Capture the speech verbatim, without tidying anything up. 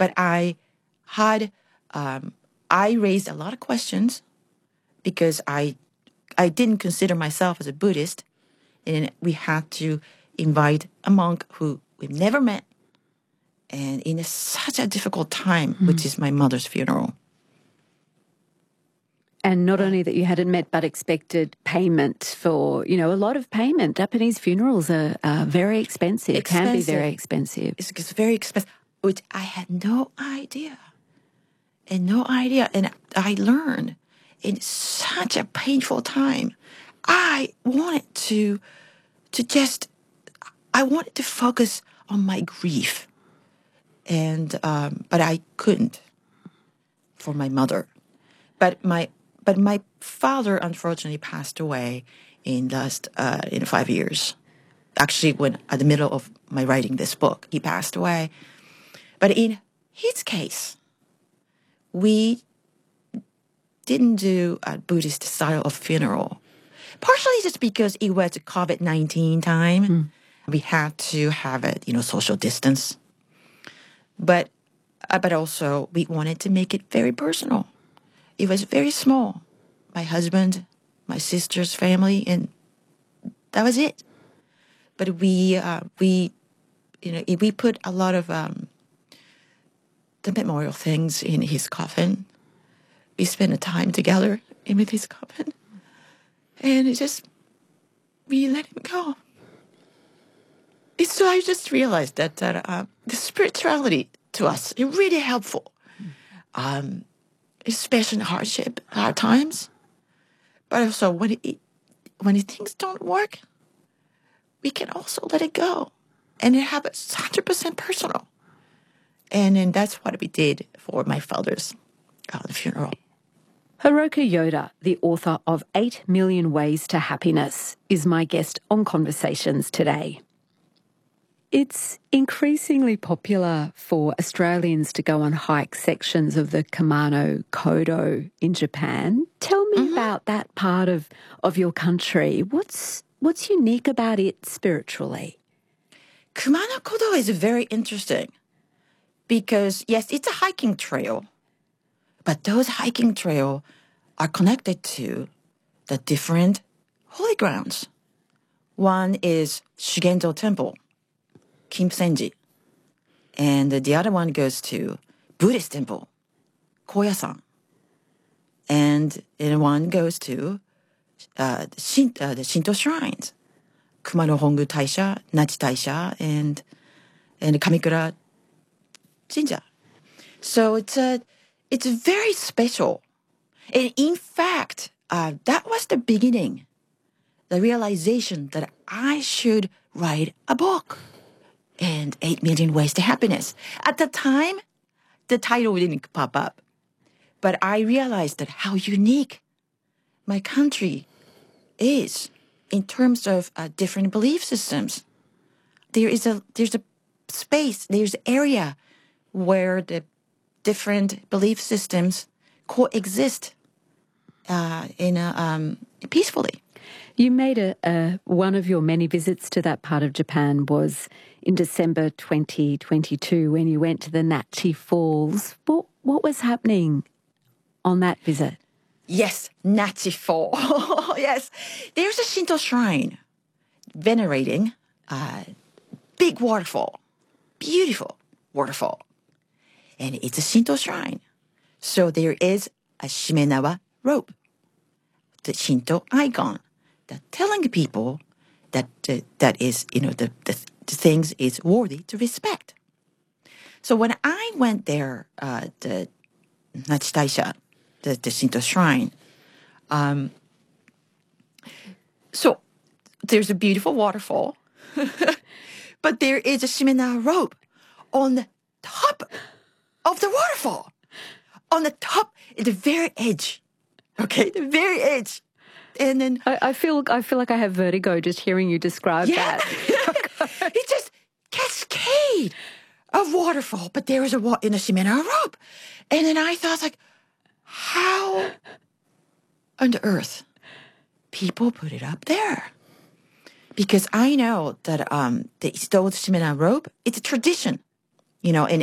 But I had, um, I raised a lot of questions because I, I didn't consider myself as a Buddhist, and we had to invite a monk who we've never met, and in a, such a difficult time, mm. which is my mother's funeral. And not only that you hadn't met, but expected payment for, you know, a lot of payment. Japanese funerals are, are very expensive, expensive, can be very expensive. It's, it's very expensive, which I had no idea. And no idea. And I learned in such a painful time, I wanted to, to just, I wanted to focus on my grief. And, um, but I couldn't for my mother. But my, But my father, unfortunately, passed away in last uh, in five years. Actually, when at the middle of my writing this book, he passed away. But in his case, we didn't do a Buddhist style of funeral. Partially just because it was a COVID nineteen time. Mm. We had to have it, you know, social distance. But, uh, but also, we wanted to make it very personal. It was very small. My husband, my sister's family, and that was it. But we, uh, we, you know, we put a lot of um, the memorial things in his coffin. We spent a time together in with his coffin, and it just we let him go. It's, so I just realized that that uh, the spirituality to us is really helpful. Um, especially in hardship, hard times. But also when it, when things don't work, we can also let it go. And it happens one hundred percent personal. And then that's what we did for my father's uh, funeral. Hiroko Yoda, the author of Eight Million Ways to Happiness, is my guest on Conversations today. It's increasingly popular for Australians to go on hike sections of the Kumano Kodo in Japan. Tell me mm-hmm. about that part of, of your country. What's what's unique about it spiritually? Kumano Kodo is very interesting because, yes, it's a hiking trail, but those hiking trails are connected to the different holy grounds. One is Shugendo Temple, Kimsenji. And the other one goes to Buddhist temple, Koyasan. And, and one goes to uh, the, Shin, uh, the Shinto shrines, Kumano Hongu Taisha, Nachi Taisha, and, and Kamikura Jinja. So it's, a, it's very special. And in fact, uh, that was the beginning, the realization that I should write a book. And Eight Million Ways to Happiness. At the time, the title didn't pop up. But I realized that how unique my country is in terms of uh, different belief systems. There is a there's a space, there's an area where the different belief systems coexist uh, in a, um, peacefully. You made a, a one of your many visits to that part of Japan was in December twenty twenty-two when you went to the Nachi Falls. What what was happening on that visit? Yes, Nachi Fall. Yes, there's a Shinto shrine venerating a big waterfall, beautiful waterfall, and it's a Shinto shrine. So there is a Shimenawa rope, the Shinto icon. Telling people that uh, that is, you know, the, the, the things is worthy to respect. So when I went there, uh, the Nachi Taisha, the, the Shinto shrine, um, so there's a beautiful waterfall, but there is a Shimena rope on the top of the waterfall, on the top, at the very edge, okay, the very edge. And then I, I feel I feel like I have vertigo just hearing you describe yeah. that. It just cascade of waterfall, but there was a wa- in a Shimena rope, and then I thought like, how on earth people put it up there? Because I know that um the those Shimena rope, it's a tradition, you know, in